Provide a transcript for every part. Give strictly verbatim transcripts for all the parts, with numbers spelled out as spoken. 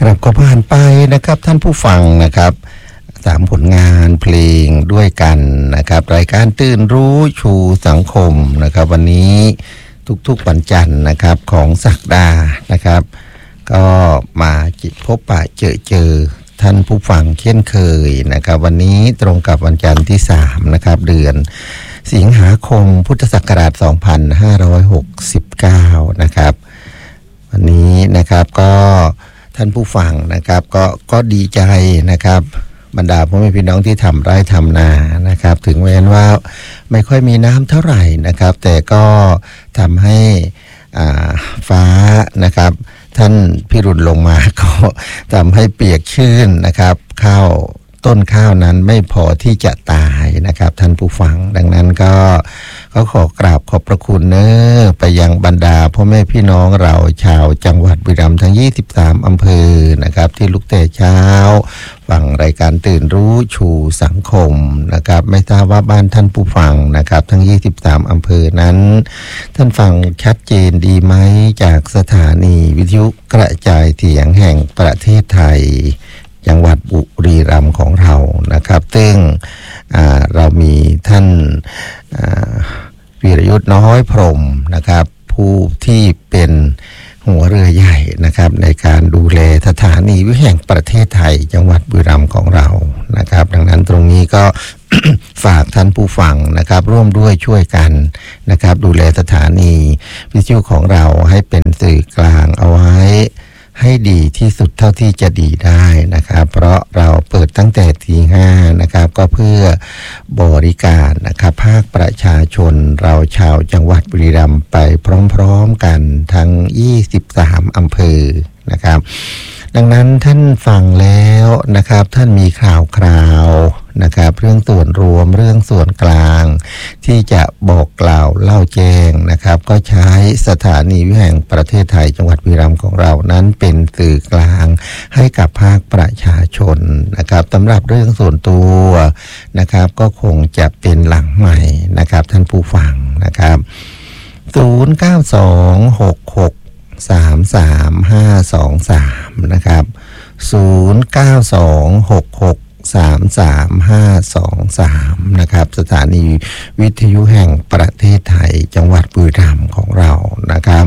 ครับก็ผ่านไปนะครับท่านผู้ฟังนะครับสามผลงานเพลงด้วยกันนะครับรายการตื่นรู้ชูสังคมนะครับวันนี้ทุกๆวันจันทร์นะครับของศักดานะครับก็มาจิตพบปะเจอเจอท่านผู้ฟังเช่นเคยนะครับวันนี้ตรงกับวันจันทร์ที่สามนะครับเดือนสิงหาคมพุทธศักราชสองพันห้าร้อยหกสิบเก้านะครับวันนี้นะครับก็ท่านผู้ฟังนะครับก็ก็ดีใจนะครับบรรดาพ่อแม่พี่น้องที่ทำไร่ทำนานะครับถึงแม้ว่าไม่ค่อยมีน้ำเท่าไหร่นะครับแต่ก็ทำให้อ่าฟ้านะครับท่านพิรุณลงมาก็ทำให้เปียกชื้นนะครับข้าวต้นข้าวนั้นไม่พอที่จะตายนะครับท่านผู้ฟังดังนั้นก็ก็ขอกราบขอบพระคุณเนอไปยังบรรดาพ่อแม่พี่น้องเราชาวจังหวัดบุรีรัมย์ทั้งยี่สิบสามอำเภอนะครับที่ลุกแต่เช้าฟังรายการตื่นรู้ชูสังคมนะครับไม่ทราบว่าบ้านท่านผู้ฟังนะครับทั้งยี่สิบสามอำเภอนั้นท่านฟังชัดเจนดีไหมจากสถานีวิทยุกระจายเสียงแห่งประเทศไทยจังหวัดบุรีรัมย์ของเรานะครับซึ่งเรามีท่านวีรยุทธน้อยพรหมนะครับผู้ที่เป็นหัวเรือใหญ่นะครับในการดูแลสถานีวิทยุแห่งประเทศไทยจังหวัดบุรีรัมย์ของเรานะครับดังนั้นตรงนี้ก็ ฝากท่านผู้ฟังนะครับร่วมด้วยช่วยกันนะครับดูแลสถานีวิทยุของเราให้เป็นสื่อกลางเอาไว้ให้ดีที่สุดเท่าที่จะดีได้นะครับเพราะเราเปิดตั้งแต่ตีห้านะครับก็เพื่อบริการนะครับภาคประชาชนเราชาวจังหวัดบุรีรัมย์ไปพร้อมๆกันทั้งยี่สิบสามอำเภอนะครับดังนั้นท่านฟังแล้วนะครับท่านมีข่าวคราวนะครับเรื่องส่วนรวมเรื่องส่วนกลางที่จะบอกกล่าวเล่าแจ้งนะครับก็ใช้สถานีวิทยุแห่งประเทศไทยจังหวัดบุรีรัมย์ของเรานั้นเป็นสื่อกลางให้กับภาคประชาชนนะครับสำหรับเรื่องส่วนตัวนะครับก็คงจะเป็นหลังใหม่นะครับท่านผู้ฟังนะครับศูนย์ เก้า สอง หก หก สาม สาม ห้า สอง สามนะครับศูนย์ เก้า สอง หก หก สาม สาม ห้า สอง สามนะครับสถานีวิทยุแห่งประเทศไทยจังหวัดบุรีรัมย์ของเรานะครับ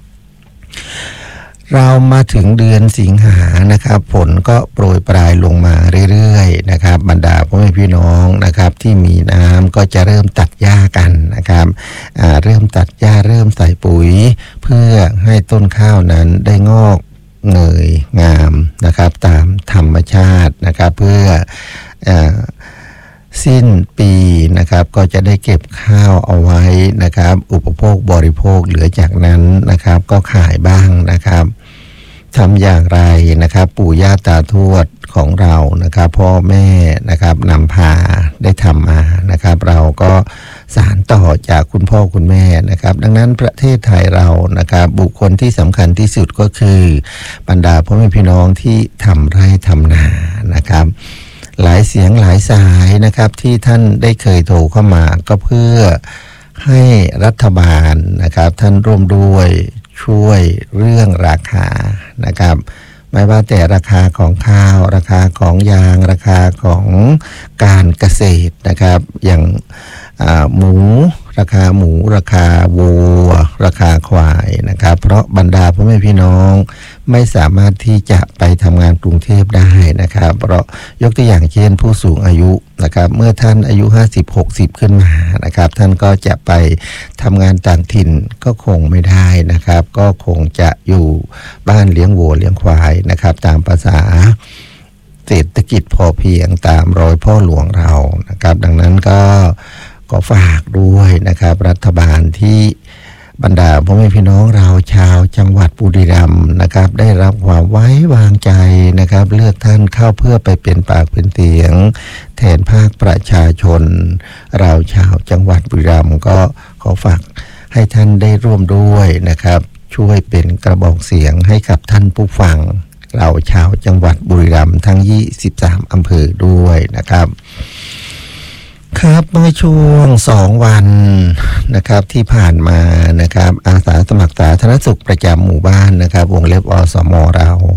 เรามาถึงเดือนสิงหานะครับฝนก็โปรยปลายลงมาเรื่อยๆนะครับบรรดาพ่อแม่พี่น้องนะครับที่มีน้ำก็จะเริ่มตัดหญ้ากันนะครับอ่าเริ่มตัดหญ้าเริ่มใส่ปุ๋ยเพื่อให้ต้นข้าวนั้นได้งอกเงยงามนะครับตามธรรมชาตินะครับเพื่ออ่าสิ้นปีนะครับก็จะได้เก็บข้าวเอาไว้นะครับอุปโภคบริโภคเหลือจากนั้นนะครับก็ขายบ้างนะครับทำอย่างไรนะครับปู่ย่าตาทวดของเรานะครับพ่อแม่นะครับนำพาได้ทำมานะครับเราก็สานต่อจากคุณพ่อคุณแม่นะครับดังนั้นประเทศไทยเรานะครับบุคคลที่สำคัญที่สุดก็คือบรรดาพ่อแม่พี่น้องที่ทำไร่ทำนานะครับหลายเสียงหลายสายนะครับที่ท่านได้เคยโทรเข้ามาก็เพื่อให้รัฐบาลนะครับท่านร่วมด้วยช่วยเรื่องราคานะครับไม่ว่าแต่ราคาของข้าวราคาของยางราคาของการเกษตรนะครับอย่างหมูราคาหมูราคาวัวราคาควายนะครับเพราะบรรดาพ่อแม่พี่น้องไม่สามารถที่จะไปทำงานกรุงเทพได้นะครับเพราะยกตัวอย่างเช่นผู้สูงอายุนะครับเมื่อท่านอายุห้าสิบ หกสิบขึ้นมานะครับท่านก็จะไปทำงานต่างถิ่นก็คงไม่ได้นะครับก็คงจะอยู่บ้านเลี้ยงวัวเลี้ยงควายนะครับตามภาษาเศรษฐกิจพอเพียงตามรอยพ่อหลวงเรานะครับดังนั้นก็ก็ฝากด้วยนะครับรัฐบาลที่บรรดาพ่อแม่พี่น้องเราชาวจังหวัดบุรีรัมย์นะครับได้รับความไว้วางใจนะครับเลือกท่านเข้าเพื่อไปเป็นปากเป็นเสียงแทนภาคประชาชนเราชาวจังหวัดบุรีรัมย์ก็ขอฝากให้ท่านได้ร่วมด้วยนะครับช่วยเป็นกระบอกเสียงให้กับท่านผู้ฟังเราชาวจังหวัดบุรีรัมย์ทั้งยี่สิบสามอำเภอด้วยนะครับครับเมื่อช่วงสองวันนะครับที่ผ่านมานะครับอาสาสมัครสาธารณสุขประจำหมู่บ้านนะครับวงเล็บอสมเรา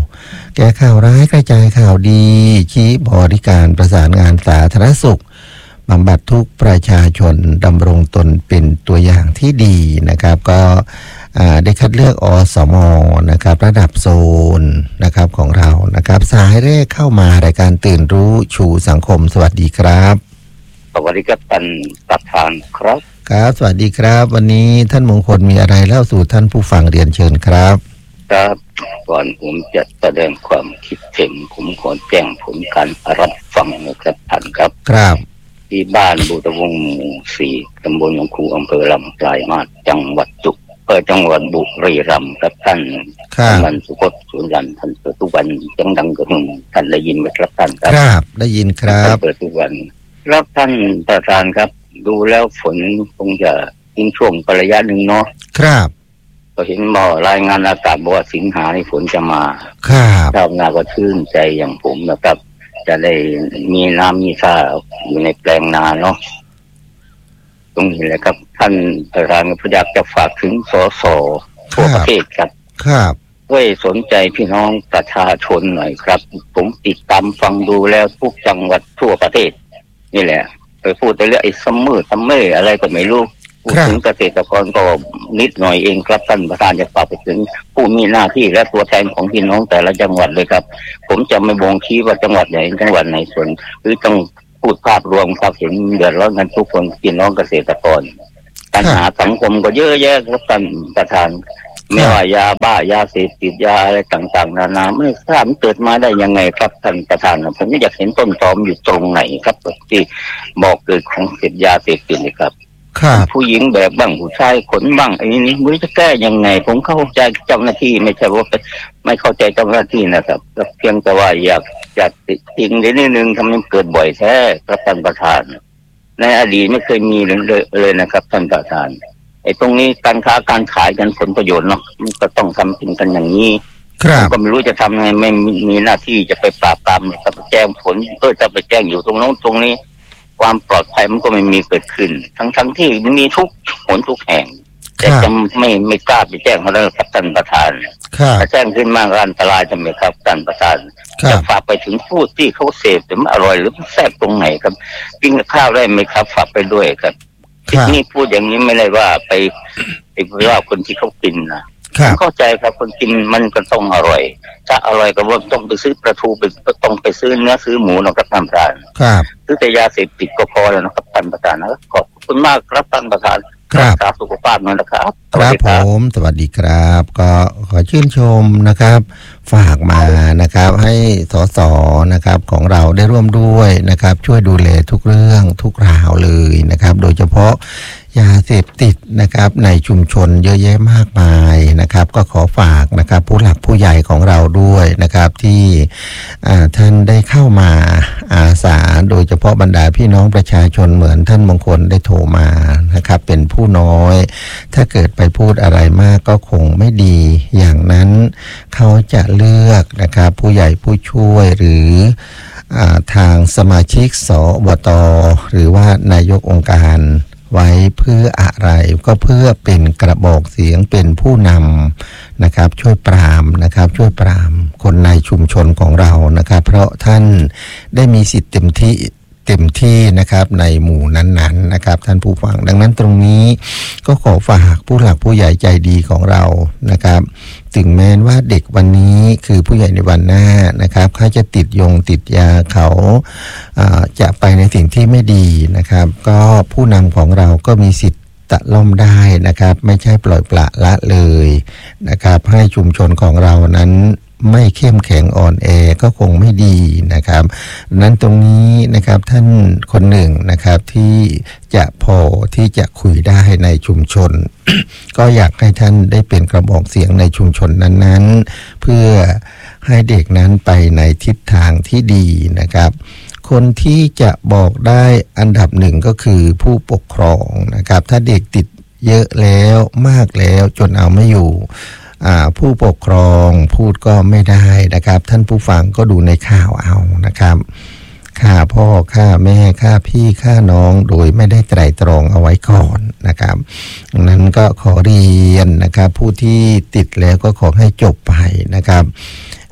แก้ข่าวร้ายกระจายข่าวดีชี้บริการประสานงานสาธารณสุขบำบัดทุกประชาชนดำรงตนเป็นตัวอย่างที่ดีนะครับก็ได้คัดเลือกอสมนะครับระดับโซนนะครับของเรานะครับสายแรกเข้ามารายการตื่นรู้ชูสังคมสวัสดีครับสวัสดีครับท่านประธานครับครับสวัสดีครับวันนี้ท่านมงคลมีอะไรเล่าสู่ท่านผู้ฟังเรียนเชิญครับครับก่อนผมจะแสดงความคิดเห็นผมขอแจ้งผลการรับฟังนะครับท่านครับครับที่บ้านบูตะวงหมู่สี่ตำบลหนองคูอำเภอลำปลายมาศจังหวัดจุกเออจังหวัดบุรีรัมย์ครับท่านท่านสุพจน์สุนทรท่านเปิดทุกวันจังดังกระหึ่มท่านได้ยินไหมครับท่านครับครับได้ยินครับเปิดทุกวันครับท่านประธานครับดูแล้วฝนคงจะทิ้งช่วงระยะหนึ่งเนาะครับก็เห็นบ่รายงานอากาศบอกว่าสิงหาในฝนจะมาครับชาวนาก็ชื่นใจอย่างผมนะครับจะได้มีน้ำมีท่าอยู่ในแปลงนาเนาะตรงนี้แหละครับท่านประธานก็อยากจะฝากถึงสสทั่วประเทศครับครับด้วยสนใจพี่น้องประชาชนหน่อยครับผมติดตามฟังดูแล้วทุกจังหวัดทั่วประเทศนี่แหละไปพูดไปเรื่องไอ้ซัมเมอร์ซัมเมอร์อะไรก็ไม่รู้พูดถึงเกษตรกรก็นิดหน่อยเองครับท่านประธานจะฝากไปถึงผู้มีหน้าที่และตัวแทนของพี่น้องแต่ละจังหวัดเลยครับผมจะไม่บ่งชี้ว่าจังหวัดไหนจังหวัดไหนส่วนหรือต้องพูดภาพรวมครับเห็นเดือดร้อนกันทุกคนพี่น้องเกษตรกรปัญหาสังคมก็เยอะแยะครับท่านประธานไม่ว่ายาบ้ายาเสพติดยาอะไรต่างๆนานาไม่ทราบมันเกิดมาได้ยังไงครับท่านประธานผมไม่อยากเห็นต้นตอมอยู่ตรงไหนครับที่บอกเกิดของเสพยาเสพติดเลยครับผู้หญิงแบบบ้างผู้ชายขนบ้างไอ้นี้ไม่รู้จะแก้ยังไงผมเข้าใจเจ้าหน้าที่ไม่ใช่ว่าไม่เข้าใจเจ้าหน้าที่นะครับเพียงแต่ว่าอยากอยากติดจริงนิดนึงทำให้เกิดบ่อยแท้ครับท่านประธานในอดีตไม่เคยมีเลยเลยนะครับท่านประธานไอ้ตรงนี้การค้าการขายกันผลประโยชน์เนาะมันก็ต้องทำเป็นกันอย่างนี้ผมก็ไม่รู้จะทำไงไม่มีหน้าที่จะไปปราบปรามจะไปแจ้งผลเพื่อจะไปแจ้งอยู่ตรงโน้นตรงนี้ความปลอดภัยมันก็ไม่มีเกิดขึ้นทั้งทั้งที่มันมีทุกผลทุกแห่งแต่จะไม่ไม่กล้าไปแจ้งเขาเลยครับท่านประธานถ้าแจ้งขึ้นมากอันตรายจะไหมครับท่านประธานจะฝากไปถึงผู้ที่เขาเสพแต่มันอร่อยหรือมันแซ่บตรงไหนครับกินข้าวได้ไหมครับฝากไปด้วยครับนี่พูดอย่างนี้ไม่ได้ว่าไปไปว่าคนที่เขากินนะเข้าใจครับคนกินมันก็ต้องอร่อยถ้าอร่อยก็ว่าต้องไปซื้อปลาทูไปก็ต้องไปซื้อเนื้อซื้อหมูนะครับท่านประธานครับซื้อแต่ยาเสพติดก็พอแล้วนะครับท่านประธานนะขอบคุณมากครับท่านประธานครับสุขภาพหน่อยนะครับครับผมสวัสดีครับก็ขอชื่นชมนะครับฝากมานะครับให้สสนะครับของเราได้ร่วมด้วยนะครับช่วยดูแลทุกเรื่องทุกราวเลยนะครับโดยเฉพาะยาเสพติดนะครับในชุมชนเยอะแยะมากมายนะครับก็ขอฝากนะครับผู้หลักผู้ใหญ่ของเราด้วยนะครับที่ท่านได้เข้ามาอาสาโดยเฉพาะบรรดาพี่น้องประชาชนเหมือนท่านมงคลได้โทรมานะครับเป็นผู้น้อยถ้าเกิดไปพูดอะไรมากก็คงไม่ดีอย่างนั้นเขาจะเลือกนะครับผู้ใหญ่ผู้ช่วยหรือทางสมาชิกสบตหรือว่านายกองค์การไว้เพื่ออะไรก็เพื่อเป็นกระบอกเสียงเป็นผู้นำนะครับช่วยปรามนะครับช่วยปรามคนในชุมชนของเรานะครับเพราะท่านได้มีสิทธิ์เต็มที่เต็มที่นะครับในหมู่นั้นๆนะครับท่านผู้ฟังดังนั้นตรงนี้ก็ขอฝากผู้หลักผู้ใหญ่ใจดีของเรานะครับถึงแม้ว่าเด็กวันนี้คือผู้ใหญ่ในวันหน้านะครับเขาจะติดยงติดยาเขาจะไปในสิ่งที่ไม่ดีนะครับก็ผู้นำของเราก็มีสิทธิ์ตะล่อมได้นะครับไม่ใช่ปล่อยปละละเลยนะครับให้ชุมชนของเรานั้นไม่เข้มแข็งอ่อนแอก็คงไม่ดีนะครับนั้นตรงนี้นะครับท่านคนหนึ่งนะครับที่จะพอที่จะคุยได้ในชุมชน ก็อยากให้ท่านได้เป็นกระบอกเสียงในชุมชนนั้นๆเพื่อให้เด็กนั้นไปในทิศทางที่ดีนะครับคนที่จะบอกได้อันดับหนึ่งก็คือผู้ปกครองนะครับถ้าเด็กติดเยอะแล้วมากแล้วจนเอาไม่อยู่ผู้ปกครองพูดก็ไม่ได้นะครับท่านผู้ฟังก็ดูในข่าวเอานะครับฆ่าพ่อฆ่าแม่ฆ่าพี่ฆ่าน้องโดยไม่ได้ไตร่ตรองเอาไว้ก่อนนะครับดังนั้นก็ขอเรียนนะครับผู้ที่ติดแล้วก็ขอให้จบไปนะครับ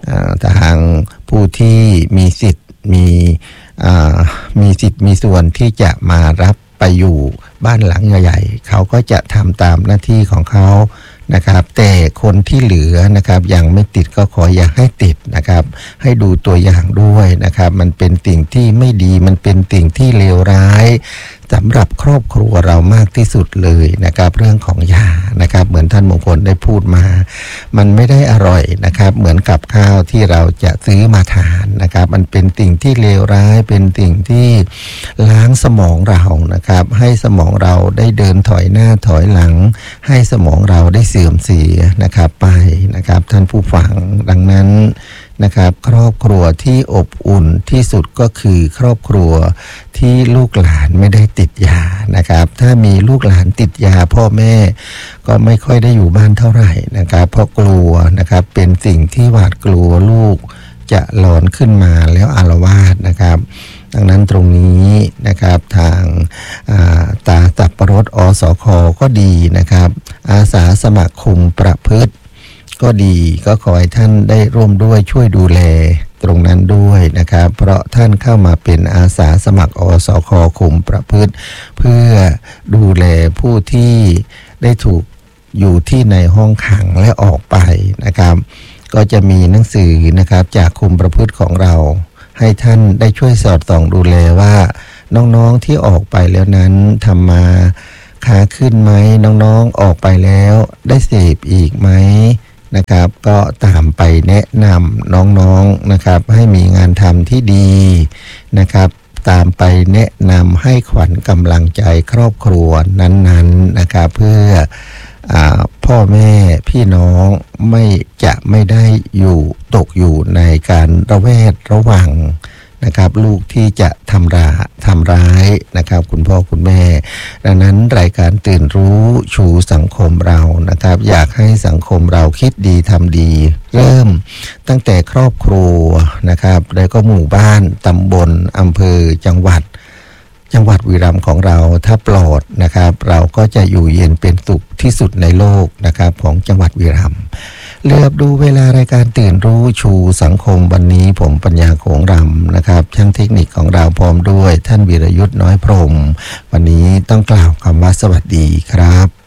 ทางผู้ที่มีสิทธิ์มีมีสิทธิ์มีส่วนที่จะมารับไปอยู่บ้านหลังใหญ่ๆเขาก็จะทำตามหน้าที่ของเขานะครับแต่คนที่เหลือนะครับยังไม่ติดก็ขออย่าให้ติดนะครับให้ดูตัวอย่างด้วยนะครับมันเป็นสิ่งที่ไม่ดีมันเป็นสิ่งที่เลวร้ายสำหรับครอบครัวเรามากที่สุดเลยนะครับเรื่องของยานะครับเหมือนท่านมงคลได้พูดมามันไม่ได้อร่อยนะครับเหมือนกับข้าวที่เราจะซื้อมาทานนะครับมันเป็นสิ่งที่เลวร้ายเป็นสิ่งที่ล้างสมองเรานะครับให้สมองเราได้เดินถอยหน้าถอยหลังให้สมองเราได้เสื่อมเสียนะครับไปนะครับท่านผู้ฟังดังนั้นนะครับครอบครัวที่อบอุ่นที่สุดก็คือครอบครัวที่ลูกหลานไม่ได้ติดยานะครับถ้ามีลูกหลานติดยาพ่อแม่ก็ไม่ค่อยได้อยู่บ้านเท่าไหร่นะครับเพราะกลัวนะครับเป็นสิ่งที่หวาดกลัวลูกจะหลอนขึ้นมาแล้วอาละวาดนะครับดังนั้นตรงนี้นะครับทางตาสับปะรดอสค.ก็ดีนะครับอาสาสมัครคุมประพฤติก็ดีก็ขอให้ท่านได้ร่วมด้วยช่วยดูแลตรงนั้นด้วยนะครับเพราะท่านเข้ามาเป็นอาสาสมัครอสค.คุมประพฤติเพื่อดูแลผู้ที่ได้ถูกอยู่ที่ในห้องขังและออกไปนะครับก็จะมีหนังสือนะครับจากคุมประพฤติของเราให้ท่านได้ช่วยสอดส่องดูแลว่าน้องๆที่ออกไปแล้วนั้นทำมาค้าขึ้นไหมน้องๆออกไปแล้วได้เสพอีกไหมนะครับก็ตามไปแนะนำน้องๆนะครับให้มีงานทำที่ดีนะครับตามไปแนะนำให้ขวัญกำลังใจครอบครัวนั้นๆนะครับเพื่อพ่อแม่พี่น้องไม่จะไม่ได้อยู่ตกอยู่ในการระแวดระวังนะครับลูกที่จะทำร้ายทำร้ายนะครับคุณพ่อคุณแม่ดังนั้นรายการตื่นรู้ชูสังคมเรานะครับอยากให้สังคมเราคิดดีทำดีเริ่มตั้งแต่ครอบครัวนะครับแล้วก็หมู่บ้านตำบลอำเภอจังหวัดจังหวัดบุรีรัมย์ของเราถ้าปลอดนะครับเราก็จะอยู่เย็นเป็นสุขที่สุดในโลกนะครับของจังหวัดบุรีรัมย์เลือกดูเวลารายการตื่นรู้ชูสังคมวันนี้ผมปัญญาโขงรำนะครับช่างเทคนิคของเราพร้อมด้วยท่านวีรยุทธ์น้อยพรหมวันนี้ต้องกล่าวคำว่าสวัสดีครับ